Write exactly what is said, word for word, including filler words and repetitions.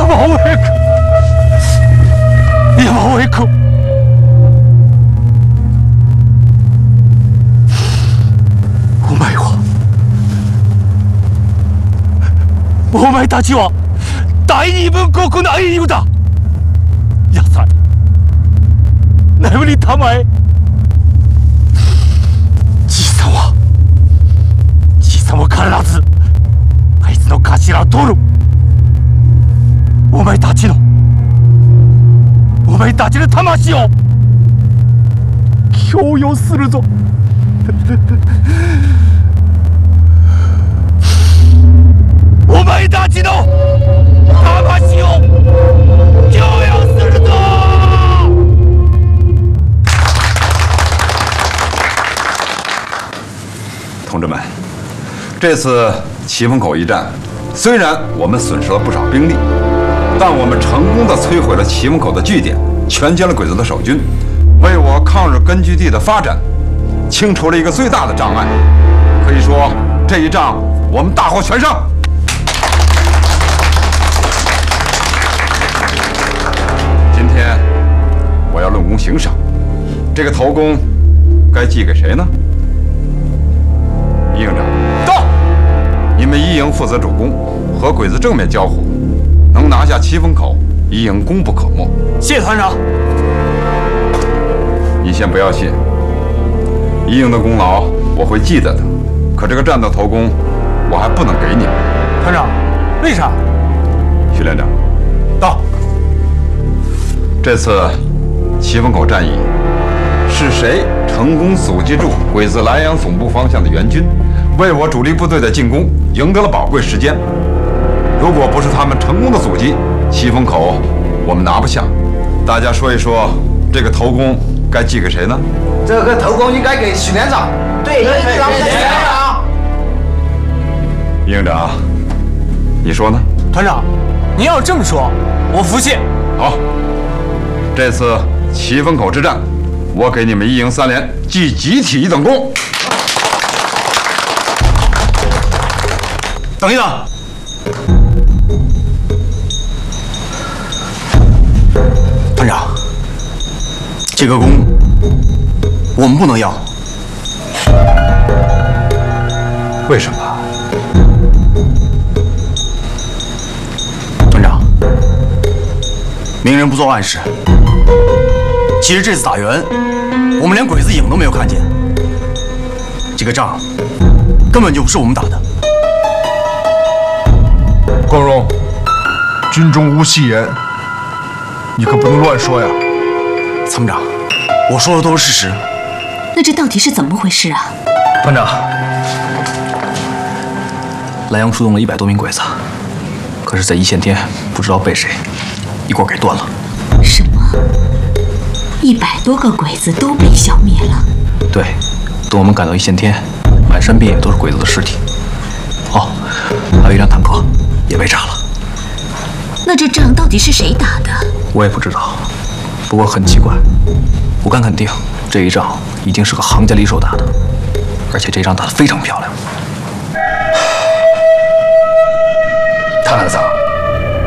往外去，别往外去。我买话，我买大吉王，大日本国の英雄だ。野菜。 眠りたまえ。じいさんはじいさんは必ずあいつの頭を取る。お前たちのお前たちの魂を供与するぞ。お前たちの魂を供与するぞ。 同志们，这次岐峰口一战，虽然我们损失了不少兵力，但我们成功的摧毁了岐峰口的据点，全歼了鬼子的守军，为我抗日根据地的发展清除了一个最大的障碍。可以说，这一仗我们大获全胜。今天我要论功行赏，这个头功该记给谁呢？ 营长到，你们一营负责主攻，和鬼子正面交火，能拿下岐峰口，一营功不可没。 谢团长。 你先不要谢，一营的功劳我会记得的，可这个战斗头功我还不能给你们。 团长，为啥？ 徐连长， 到。 这次岐峰口战役是谁成功阻击住鬼子莱阳总部方向的援军？ 为我主力部队的进攻赢得了宝贵时间。如果不是他们成功的阻击，岐峰口我们拿不下。大家说一说，这个头功该记给谁呢？ 这个头功应该给许连长。对，应该给许连长。 营长，你说呢？ 团长，您要这么说，我服气。 好，这次岐峰口之战，我给你们一营三连记集体一等功。 等一等，团长，这个功我们不能要。 为什么？ 团长，明人不做暗事。其实这次打援，我们连鬼子影都没有看见。这个仗根本就不是我们打的。 光荣，军中无戏言，你可不能乱说呀！ 参谋长，我说的都是事实。 那这到底是怎么回事啊？ 团长，莱阳出动了一百多名鬼子，可是，在一线天不知道被谁一锅给端了。 什么？一百多个鬼子都被消灭了？ 对，等我们赶到一线天，满山遍野都是鬼子的尸体。哦，还有一辆坦克。 也被炸了。 那这仗到底是谁打的？ 我也不知道，不过很奇怪，我敢肯定这一仗一定是个行家里手打的，而且这一仗打得非常漂亮。 探长，